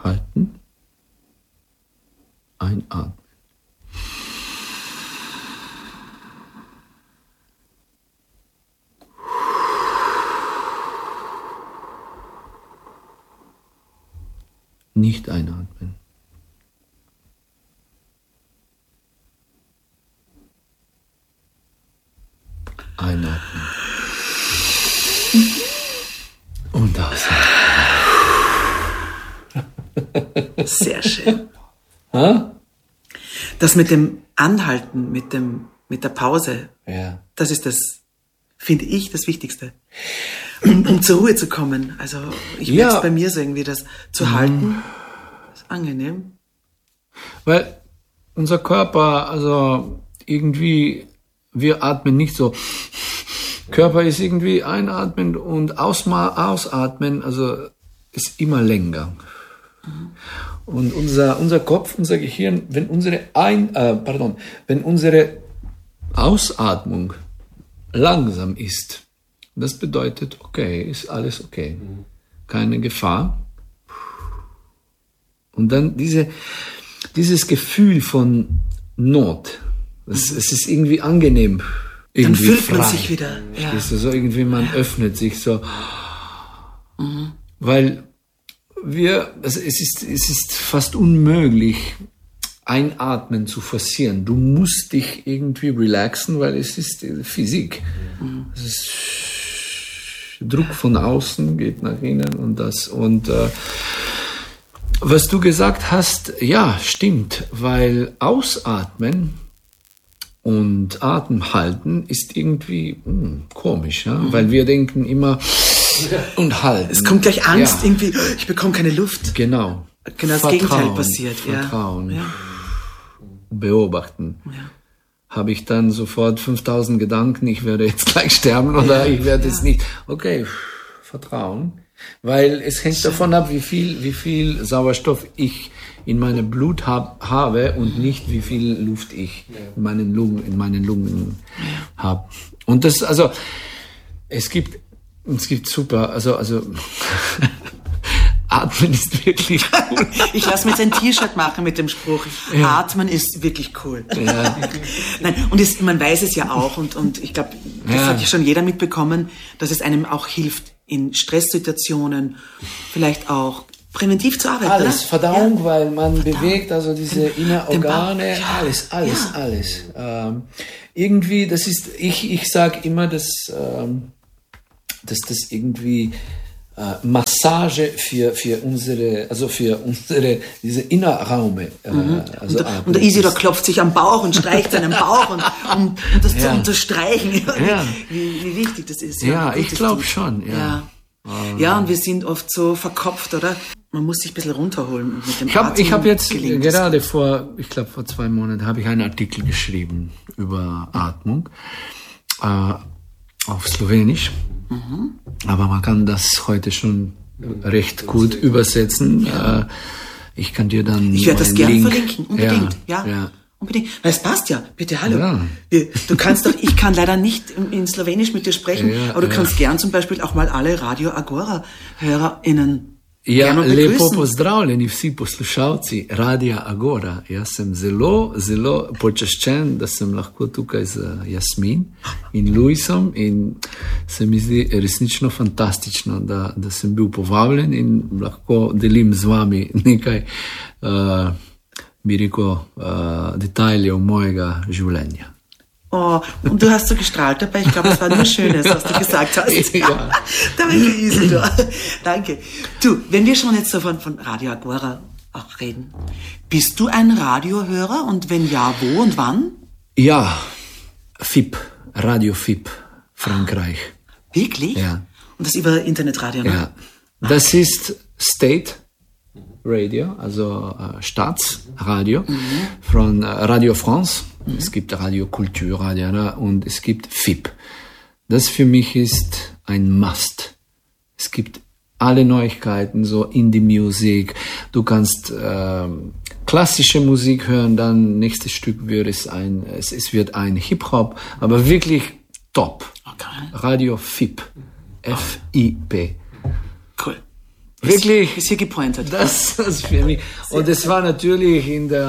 halten, einatmen. Nicht einatmen. Einatmen. Und ausatmen. Sehr schön. Ha? Das mit dem Anhalten, mit der Pause, Ja. das ist das, finde ich, das Wichtigste. Um zur Ruhe zu kommen. Also ich merke es bei mir so irgendwie, das zu halten, ist angenehm. Weil unser Körper, also irgendwie, wir atmen nicht so. Körper ist irgendwie einatmen und ausatmen, also ist immer länger. Und unser Kopf, unser Gehirn, wenn unsere Ausatmung langsam ist, das bedeutet, okay, ist alles okay. Keine Gefahr. Und dann dieses Gefühl von Not, es ist irgendwie angenehm. Irgendwie Dann fühlt man frei. sich wieder. Ja. Ist so irgendwie, man öffnet sich so. Weil es ist fast unmöglich, Einatmen zu forcieren. Du musst dich irgendwie relaxen, weil es ist Physik. Es ist Druck von außen geht nach innen und das. Und was du gesagt hast, ja, stimmt, weil Ausatmen und Atem halten ist irgendwie komisch, ja? Weil wir denken immer und halten. Es kommt gleich Angst, irgendwie, ich bekomme keine Luft. Genau. Genau das Gegenteil passiert. Vertrauen. Ja. Beobachten. Ja. Habe ich dann sofort 5000 Gedanken, ich werde jetzt gleich sterben oder ich werde es nicht. Okay, Vertrauen. Weil es hängt davon ab, wie viel Sauerstoff ich in meinem Blut habe und nicht wie viel Luft ich in meinen Lungen habe. Und das, also, es gibt super, also Atmen ist wirklich cool. Ich lasse mir jetzt ein T-Shirt machen mit dem Spruch, Atmen ist wirklich cool. Ja. Nein, und man weiß es ja auch und ich glaube, das hat ja schon jeder mitbekommen, dass es einem auch hilft, in Stresssituationen vielleicht auch präventiv zu arbeiten. Alles, oder? Verdauung, weil man bewegt, also diese Innerorgane, alles. Irgendwie, das ist, ich sage immer, dass das irgendwie Massage für unsere, diese Innerraume. Also und der Isidor klopft sich am Bauch und streicht seinen Bauch, um das zu unterstreichen, wie wichtig das ist. Ja, ich glaube schon. Ja, und wir sind oft so verkopft, oder? Man muss sich ein bisschen runterholen. Und mit dem Ich habe jetzt gelingt gerade vor 2 Monaten habe ich einen Artikel geschrieben über Atmung auf Slowenisch. Aber man kann das heute schon recht gut übersetzen. Ich kann dir dann Ich werde das gerne Link verlinken, unbedingt. Ja. Unbedingt. Weil es passt ja. Bitte, hallo. Ja. Du kannst doch, ich kann leider nicht in Slowenisch mit dir sprechen, aber du kannst gern zum Beispiel auch mal alle Radio Agora HörerInnen Ja, gerne lepo begrüßen. pozdravljeni vsi poslušalci Radia Agora. Jaz sem zelo počaščen, da sem lahko tukaj z Jasmin in Luisom in se mi zdi resnično fantastično, da sem bil povabljen in lahko delim z vami nekaj, bi rekel, detajlov mojega življenja. Oh, und du hast so gestrahlt dabei. Ich glaube, es war nur Schönes, was du gesagt hast. Ja. Danke, Isidor. Danke. Du, wenn wir schon jetzt so von Radio Agora auch reden, bist du ein Radiohörer und wenn ja, wo und wann? Ja, FIP, Radio FIP, Frankreich. Wirklich? Ja. Und das über Internetradio, ne? Ja. Das ist State Radio, also Staatsradio von Radio France. Es gibt Radio Kultur, und es gibt FIP. Das für mich ist ein Must. Es gibt alle Neuigkeiten, so Indie-Musik. Du kannst klassische Musik hören, dann nächstes Stück wird es wird ein Hip-Hop, aber wirklich top. Okay. Radio FIP. FIP. Cool. Wirklich? Ist hier gepointet. Das für mich. Und es war natürlich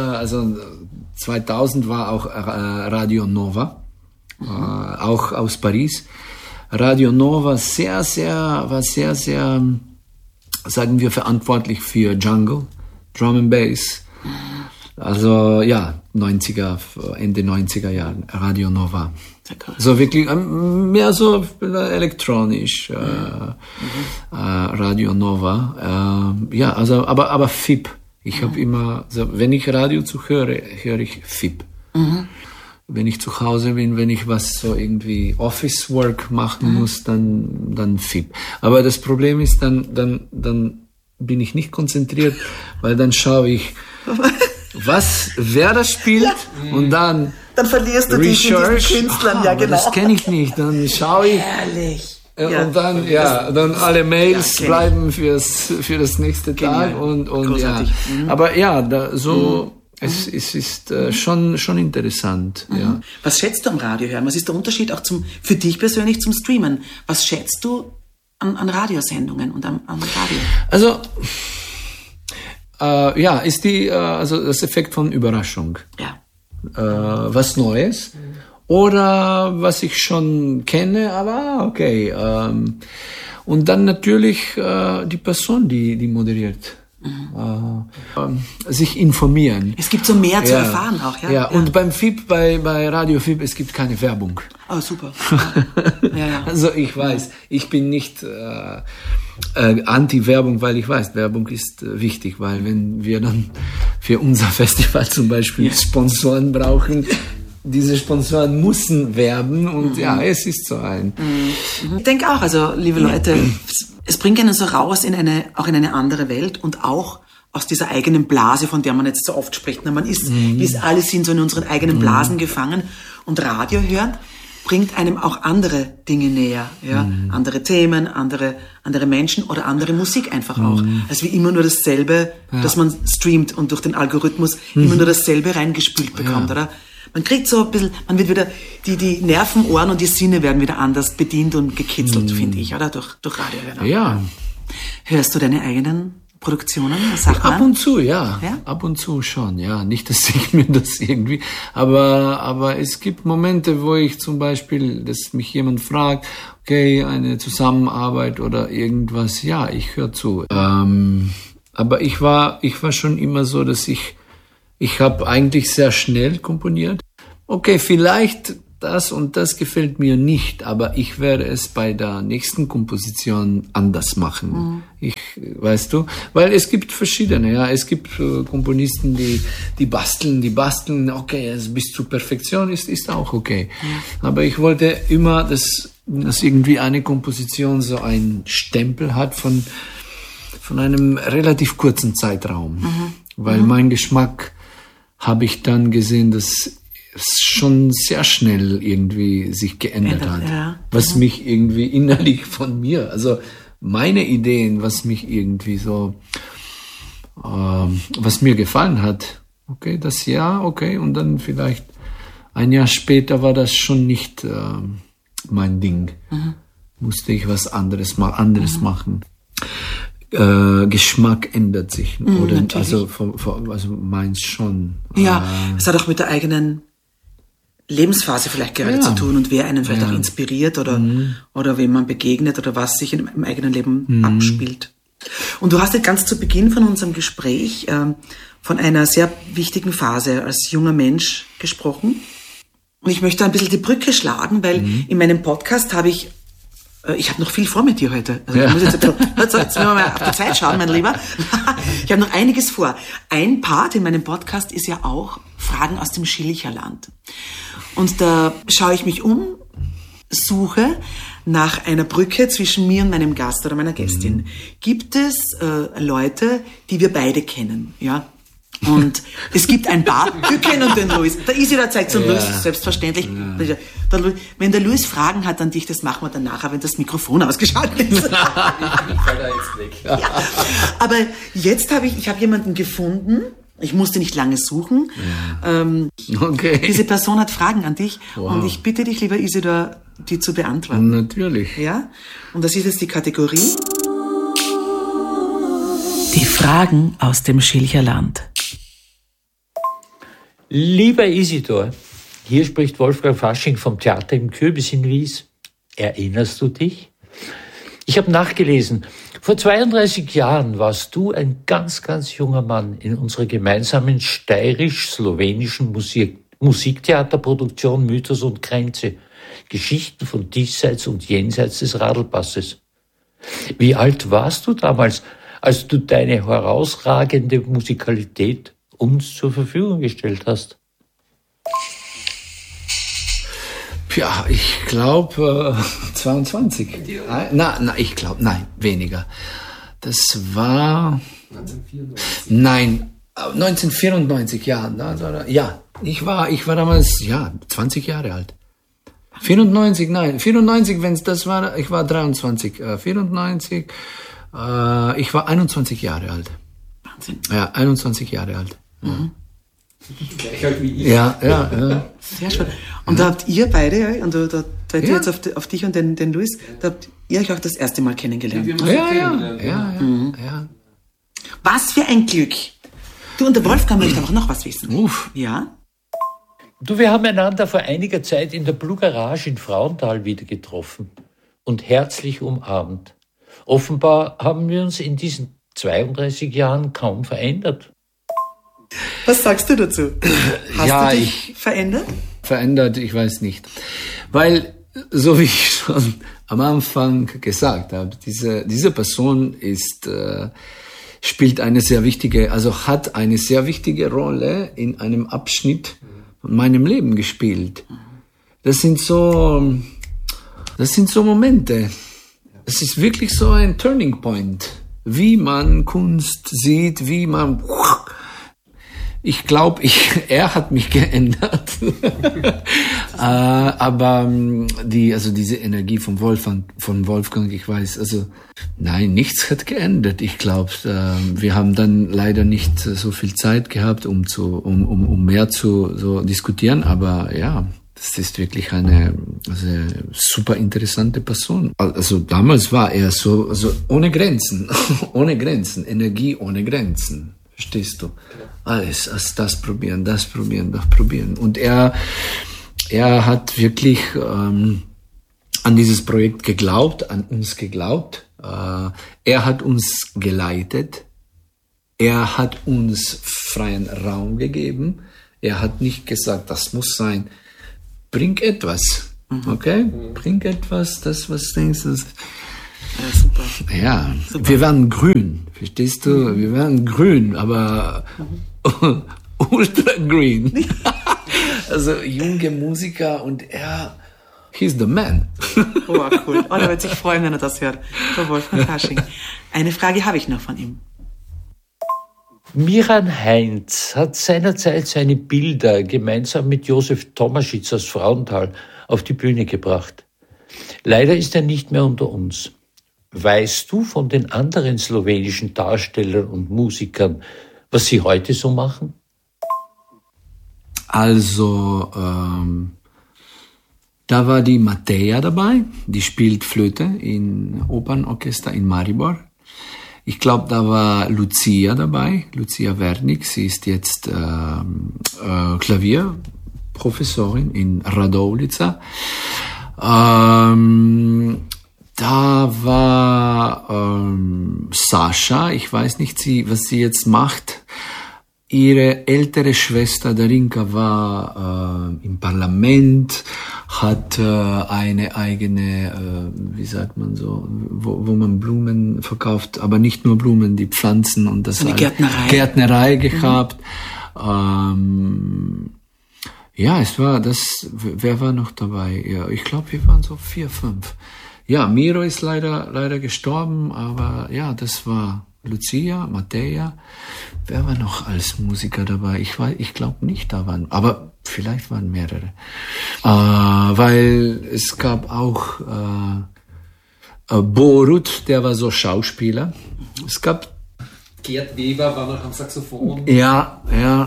2000 war auch Radio Nova, auch aus Paris. Radio Nova war sehr, sagen wir, verantwortlich für Jungle, Drum and Bass. Also ja, Ende 90er Jahren, Radio Nova. So wirklich mehr so elektronisch, Radio Nova. Ja, also aber FIP. Ich habe immer, also wenn ich Radio höre ich FIP. Wenn ich zu Hause bin, wenn ich was so irgendwie Office Work machen muss, dann FIP. Aber das Problem ist, dann bin ich nicht konzentriert, weil dann schaue ich, wer das spielt, und dann verlierst du dich in diesen Künstlern, ja genau. Das kenne ich nicht, dann schaue ich. Herrlich. Und dann, dann alle Mails bleiben für das nächste Tag und großartig. Ja. Aber ja, es ist schon interessant. Ja. Was schätzt du am Radio hören? Was ist der Unterschied auch für dich persönlich zum Streamen? Was schätzt du an Radiosendungen und am Radio? Also ist also das Effekt von Überraschung. Ja. Was Neues. Oder was ich schon kenne, aber okay. Und dann natürlich die Person, die moderiert. Sich informieren. Es gibt so mehr zu erfahren auch, ja? Ja, und beim FIP, bei Radio FIP, es gibt keine Werbung. Oh, super. Ja. Also ich weiß, ich bin nicht Anti-Werbung, weil ich weiß, Werbung ist wichtig, weil wenn wir dann für unser Festival zum Beispiel Sponsoren brauchen, diese Sponsoren müssen werben und es ist so ein. Ich denke auch, also liebe Leute, es bringt einen so raus in eine andere Welt und auch aus dieser eigenen Blase, von der man jetzt so oft spricht. Man ist, alle sind so in unseren eigenen Blasen gefangen, und Radio hören bringt einem auch andere Dinge näher, ja, andere Themen, andere Menschen oder andere Musik einfach auch. Also wie immer nur dasselbe, dass man streamt und durch den Algorithmus immer nur dasselbe reingespült bekommt, oder? Man kriegt so ein bisschen, man wird wieder, die Nerven, Ohren und die Sinne werden wieder anders bedient und gekitzelt, finde ich, oder? Durch Radio hören. Ja. Hörst du deine eigenen Produktionen? Ab und zu, ja. Ab und zu schon, ja. Nicht, dass ich mir das irgendwie, aber es gibt Momente, wo ich zum Beispiel, dass mich jemand fragt, okay, eine Zusammenarbeit oder irgendwas, ja, ich höre zu. Aber ich war schon immer so, dass ich habe eigentlich sehr schnell komponiert. Okay, vielleicht das und das gefällt mir nicht, aber ich werde es bei der nächsten Komposition anders machen. Weißt du? Weil es gibt verschiedene, ja. Es gibt Komponisten, die basteln, okay, bis zur Perfektion ist auch okay. Aber ich wollte immer, dass irgendwie eine Komposition so einen Stempel hat von einem relativ kurzen Zeitraum. Weil mein Geschmack, habe ich dann gesehen, dass es schon sehr schnell irgendwie sich geändert hat. Ja. Was mich irgendwie innerlich von mir, also meine Ideen, was mich irgendwie so, was mir gefallen hat. Okay, das Jahr, okay, und dann vielleicht ein Jahr später war das schon nicht mein Ding. Musste ich was anderes machen. Geschmack ändert sich, oder? Also meins schon. Ja, es hat auch mit der eigenen Lebensphase vielleicht gerade zu tun und wer einen vielleicht auch inspiriert oder wem man begegnet oder was sich im eigenen Leben abspielt. Und du hast ja ganz zu Beginn von unserem Gespräch von einer sehr wichtigen Phase als junger Mensch gesprochen. Und ich möchte ein bisschen die Brücke schlagen, weil in meinem Podcast habe ich noch viel vor mit dir heute. Also ich muss jetzt müssen wir mal auf die Zeit schauen, mein Lieber. Ich habe noch einiges vor. Ein Part in meinem Podcast ist ja auch Fragen aus dem Schilcherland. Und da schaue ich mich um, suche nach einer Brücke zwischen mir und meinem Gast oder meiner Gästin. Gibt es Leute, die wir beide kennen, ja? Und es gibt ein paar, wir kennen den Luis. Der Isidor zeigt zum Luis, selbstverständlich. Ja. Wenn der Luis Fragen hat an dich, das machen wir dann nachher, wenn das Mikrofon ausgeschaltet ist. Ich fall da jetzt weg. Ja. Aber jetzt habe ich jemanden gefunden, ich musste nicht lange suchen. Ja. Okay. Diese Person hat Fragen an dich und ich bitte dich, lieber Isidor, die zu beantworten. Natürlich. Ja? Und das ist jetzt die Kategorie Die Fragen aus dem Schilcherland. Lieber Isidor, hier spricht Wolfgang Fasching vom Theater im Kürbis in Wies. Erinnerst du dich? Ich habe nachgelesen. Vor 32 Jahren warst du ein ganz, ganz junger Mann in unserer gemeinsamen steirisch-slowenischen Musiktheaterproduktion Mythos und Grenze. Geschichten von diesseits und jenseits des Radlpasses. Wie alt warst du damals, als du deine herausragende Musikalität uns zur Verfügung gestellt hast? Ja, ich glaube 22. Nein, weniger. Das war 1994. Nein, 1994, ja. Ja, ich war damals 20 Jahre alt. 94, wenn es das war, ich war 23. 94, ich war 21 Jahre alt. Wahnsinn. Ja, 21 Jahre alt. Mhm. Gleich alt wie ich. Ja. Sehr schön. Und da habt ihr beide, und da trete ich jetzt auf dich und den Luis, da habt ihr euch auch das erste Mal kennengelernt. Ja. Was für ein Glück. Du, und der Wolfgang möchte auch noch was wissen. Uff. Ja? Du, wir haben einander vor einiger Zeit in der Blue Garage in Frauenthal wieder getroffen und herzlich umarmt. Offenbar haben wir uns in diesen 32 Jahren kaum verändert. Was sagst du dazu? Hast du dich verändert? Verändert, ich weiß nicht. Weil, so wie ich schon am Anfang gesagt habe, diese Person spielt eine sehr wichtige, also hat eine sehr wichtige Rolle in einem Abschnitt von meinem Leben gespielt. Das sind so Momente. Es ist wirklich so ein Turning Point, wie man Kunst sieht, wie man... Ich glaube, er hat mich geändert. Aber diese Energie von Wolfgang, ich weiß, nein, nichts hat geändert. Ich glaube, wir haben dann leider nicht so viel Zeit gehabt, um mehr zu diskutieren. Aber ja, das ist wirklich eine super interessante Person. Also damals war er so ohne Grenzen, Energie ohne Grenzen. Verstehst du? Alles, das probieren. Und er hat wirklich an dieses Projekt geglaubt, an uns geglaubt. Er hat uns geleitet. Er hat uns freien Raum gegeben. Er hat nicht gesagt, das muss sein. Bring etwas, okay? Bring etwas, das, was denkst du. Ja, super. Ja, super. Wir waren grün, verstehst du? Wir waren grün, aber ultra green. Also junge Musiker und he's the man. Oh, cool. Oh, der wird sich freuen, wenn er das hört. Der Wolfgang Fasching. Eine Frage habe ich noch von ihm. Miran Heinz hat seinerzeit seine Bilder gemeinsam mit Josef Tomaschitz aus Frauenthal auf die Bühne gebracht. Leider ist er nicht mehr unter uns. Weißt du von den anderen slowenischen Darstellern und Musikern, was sie heute so machen? Also, da war die Mateja dabei, die spielt Flöte im Opernorchester in Maribor. Ich glaube, da war Lucia dabei, Lucia Wernik, sie ist jetzt Klavierprofessorin in Radovljica. Da war Sascha, ich weiß nicht, was sie jetzt macht. Ihre ältere Schwester Darinka war im Parlament, hat eine eigene, wie sagt man so, wo man Blumen verkauft, aber nicht nur Blumen, die Pflanzen und das eine Gärtnerei gehabt. Ja, wer war noch dabei? Ja, ich glaube, wir waren so 4, 5. Ja, Miro ist leider gestorben, aber ja, das war Lucia, Mateja. Wer war noch als Musiker dabei? Ich glaube nicht, aber vielleicht waren mehrere. Weil es gab auch Borut, der war so Schauspieler. Es gab Gerd Weber war noch am Saxophon. Ja.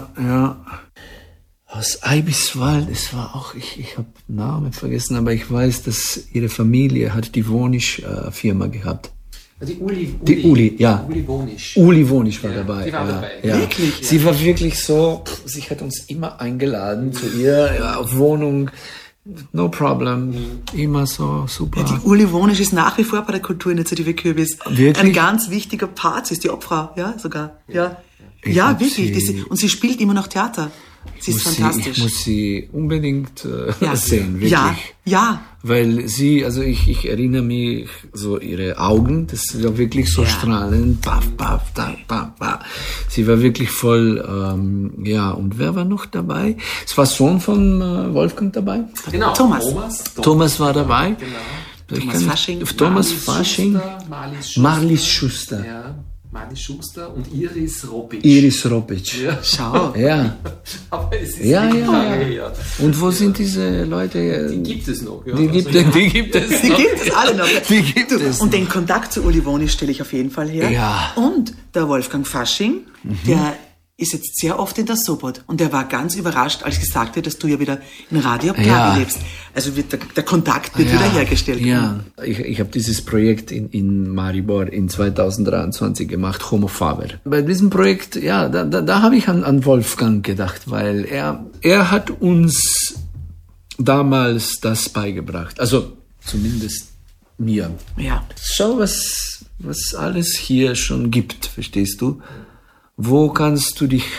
Aus Eibiswald, es war auch, ich habe den Namen vergessen, aber ich weiß, dass ihre Familie hat die Wonisch-Firma gehabt. Die Uli. Die Uli, ja. Uli Wonisch. Uli Wonisch war dabei. Die war ja, dabei. Ja. Wirklich? Sie war wirklich so, sie hat uns immer eingeladen zu ihr, ja, auf Wohnung. No problem. Immer so super. Die Uli Wonisch ist nach wie vor bei der Kulturinitiative Kürbis Wirklich? ein ganz wichtiger Part. Sie ist die Obfrau, ja, sogar. Ja, ja wirklich. Und sie spielt immer noch Theater. Sie ist fantastisch. Ich muss sie unbedingt sehen, wirklich. Ja. Weil sie, also ich erinnere mich, so ihre Augen, das war wirklich so strahlend. Baff, baff, da, baff, baff. Sie war wirklich voll, und wer war noch dabei? Es war Sohn von Wolfgang dabei. Genau. Thomas war dabei. Genau. Thomas Fasching. Marlies Schuster. Ja, Marlies Schuster und Iris Robic. Ja. Schau. Ja. Aber es ist Ja. her. Und wo sind diese Leute? Die gibt es noch. Ja. Die gibt es Die gibt es alle noch. Die gibt es Und den Kontakt zu Uli Wonisch stelle ich auf jeden Fall her. Ja. Und der Wolfgang Fasching, der ist jetzt sehr oft in der Sobot. Und der war ganz überrascht, als ich gesagt habe, dass du ja wieder in Radio Pravi lebst. Also wird der Kontakt wird wieder hergestellt. Ja, ich habe dieses Projekt in Maribor in 2023 gemacht, Homo Faber. Bei diesem Projekt, da habe ich an Wolfgang gedacht, weil er hat uns damals das beigebracht. Also zumindest mir. Ja. Schau, was alles hier schon gibt, verstehst du? Wo kannst du die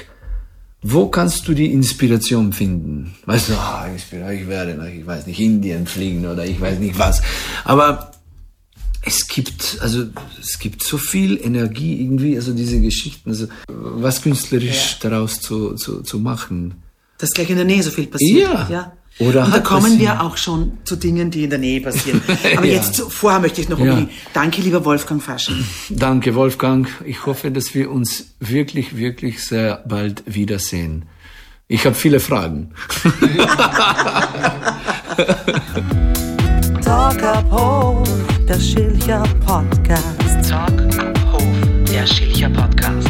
Inspiration finden? Weißt du, ich werde nach, ich weiß nicht, Indien fliegen oder ich weiß nicht was. Aber es gibt so viel Energie irgendwie, also diese Geschichten, also was künstlerisch daraus zu machen. Dass gleich in der Nähe so viel passiert. Ja. Und da kommen wir auch schon zu Dingen, die in der Nähe passieren. Aber jetzt vorher möchte ich noch unbedingt. Danke, lieber Wolfgang Fasching. Danke, Wolfgang. Ich hoffe, dass wir uns wirklich, wirklich sehr bald wiedersehen. Ich habe viele Fragen. Talk ab Hof, der Schilcher Podcast. Talk ab Hof, der Schilcher Podcast.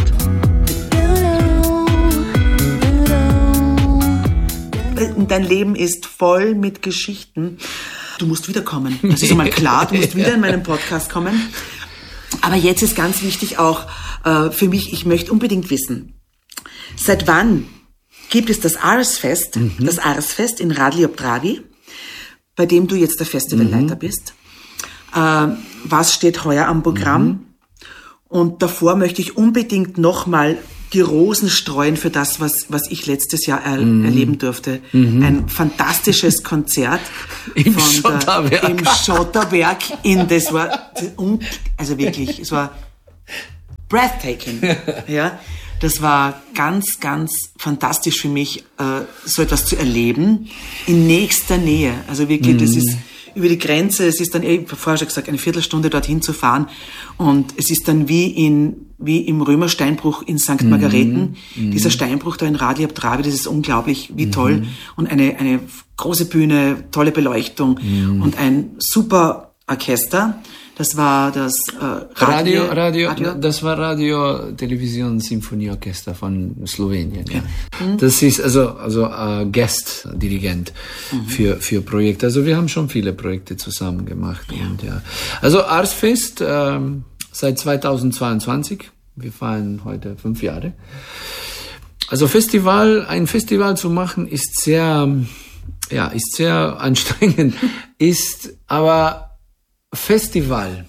Dein Leben ist voll mit Geschichten. Du musst wiederkommen. Das ist einmal klar, du musst wieder in meinen Podcast kommen. Aber jetzt ist ganz wichtig auch für mich, ich möchte unbedingt wissen, seit wann gibt es das Arsfest, das Arsfest in Radio Pravi, bei dem du jetzt der Festivalleiter bist. Was steht heuer am Programm? Und davor möchte ich unbedingt nochmal die Rosen streuen für das, was ich letztes Jahr erleben durfte. Ein fantastisches Konzert Im Schotterberg. Im Schotterberg. Das war, also wirklich, es war breathtaking. Ja, das war ganz, ganz fantastisch für mich, so etwas zu erleben in nächster Nähe. Also wirklich, das ist über die Grenze, es ist dann, ich habe vorher schon gesagt, eine Viertelstunde dorthin zu fahren und es ist dann wie im Römersteinbruch in St. Margareten. Dieser Steinbruch da in Radio Pravi, das ist unglaublich, wie toll. Und eine große Bühne, tolle Beleuchtung und ein super Orchester. Das war das das war Radio-Television-Symphonieorchester von Slowenien. Ja. Das ist also Guest-Dirigent für Projekte. Also wir haben schon viele Projekte zusammen gemacht. Ja. Und also Arsfest seit 2022. Wir feiern heute 5 Jahre. Also ein Festival zu machen ist sehr anstrengend. Ist aber Festival.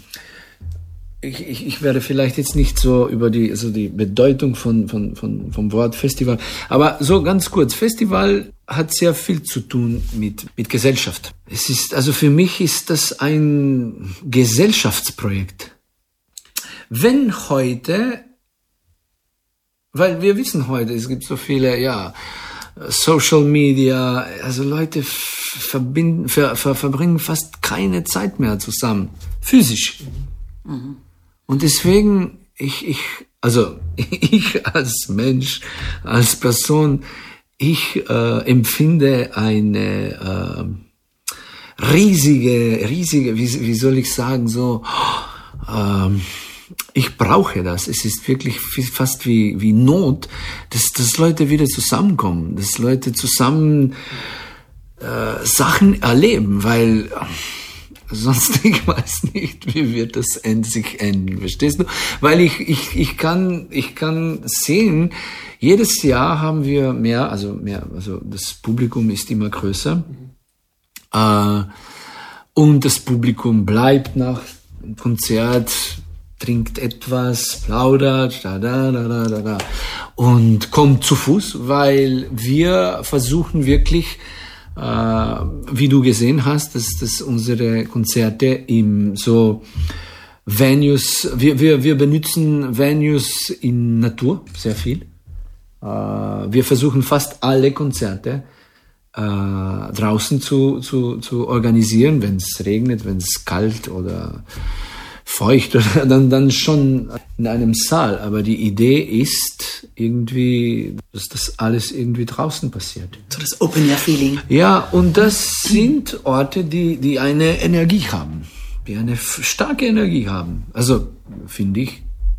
Ich werde vielleicht jetzt nicht so über die Bedeutung vom Wort Festival, aber so ganz kurz. Festival hat sehr viel zu tun mit Gesellschaft. Für mich ist das ein Gesellschaftsprojekt. Wenn heute, weil wir wissen heute, es gibt so viele, Social Media, also Leute verbringen fast keine Zeit mehr zusammen, physisch. Und deswegen, ich als Mensch, als Person, ich empfinde eine riesige, wie soll ich sagen, ich brauche das. Es ist wirklich fast wie Not, dass Leute wieder zusammenkommen, dass Leute zusammen Sachen erleben, weil Sonst, ich weiß nicht, wie wird das sich enden, verstehst du? Weil ich kann sehen, jedes Jahr haben wir mehr, also das Publikum ist immer größer, und das Publikum bleibt nach dem Konzert, trinkt etwas, plaudert, und kommt zu Fuß, weil wir versuchen wirklich, wie du gesehen hast, dass unsere Konzerte im so Venues, wir benutzen Venues in Natur sehr viel. Wir versuchen fast alle Konzerte draußen zu organisieren, wenn es regnet, wenn es kalt oder feucht oder dann schon in einem Saal. Aber die Idee ist irgendwie, dass das alles irgendwie draußen passiert. So das Open-Air-Feeling. Ja, und das sind Orte, die eine Energie haben, die eine starke Energie haben. Also, finde ich.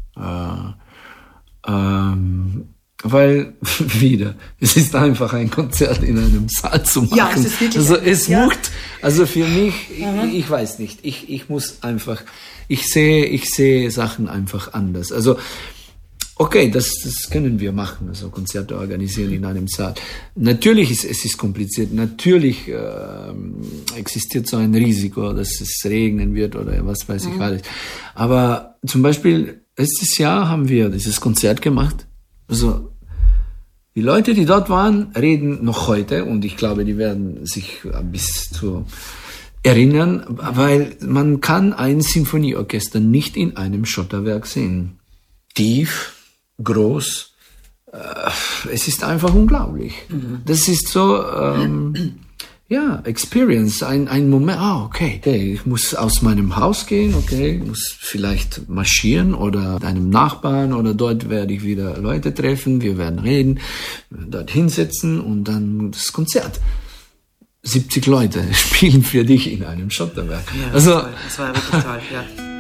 Weil, wieder, es ist einfach ein Konzert in einem Saal zu machen. Ja, es ist wirklich. Also, es muckt, also für mich, ich weiß nicht, ich muss einfach, ich sehe Sachen einfach anders. Also, okay, das können wir machen, also Konzerte organisieren in einem Saal. Natürlich es ist kompliziert, natürlich existiert so ein Risiko, dass es regnen wird oder was weiß ich alles. Aber zum Beispiel, letztes Jahr haben wir dieses Konzert gemacht. Also, die Leute, die dort waren, reden noch heute und ich glaube, die werden sich bis zu erinnern, weil man kann ein Sinfonieorchester nicht in einem Schotterwerk sehen. Tief, groß, es ist einfach unglaublich. Das ist so, Experience, ein Moment, okay, ich muss aus meinem Haus gehen, okay, ich muss vielleicht marschieren oder einem Nachbarn oder dort werde ich wieder Leute treffen, wir werden reden, dort hinsetzen und dann das Konzert. 70 Leute spielen für dich in einem Schotterwerk. Ja, also, das war wirklich toll, ja.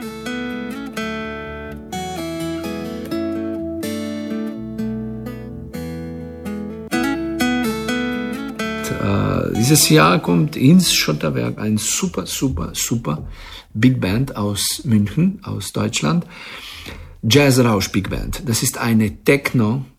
Dieses Jahr kommt ins Schotterwerk ein super Big Band aus München, aus Deutschland. Jazz Rausch Big Band. Das ist eine Techno